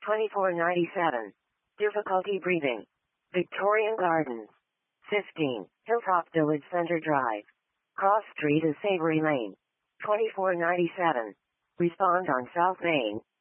2497. Difficulty breathing. Victorian Gardens. 15. Hilltop Village Center Drive. Cross Street is Savory Lane. 2497. Respond on South Main.